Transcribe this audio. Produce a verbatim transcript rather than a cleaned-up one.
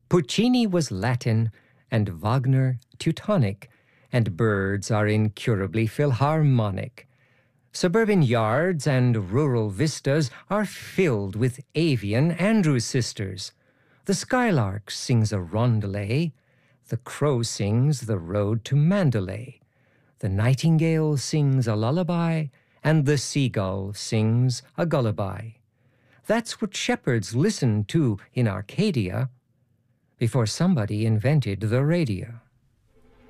Puccini was Latin, and Wagner Teutonic, and birds are incurably Philharmonic. Suburban yards and rural vistas are filled with avian Andrew sisters. The skylark sings a rondelay, the crow sings the road to Mandalay. The nightingale sings a lullaby, and the seagull sings a gullaby. That's what shepherds listened to in Arcadia before somebody invented the radio.